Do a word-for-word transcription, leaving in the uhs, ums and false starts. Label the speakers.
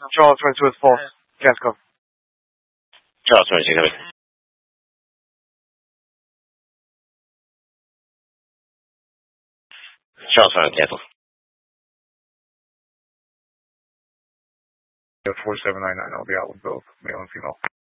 Speaker 1: Charles twenty-two is false. Gas go.
Speaker 2: Charles twenty-two, coming. Charles twenty-two, cancel.
Speaker 1: four seven nine nine, I'll be out with both male and female.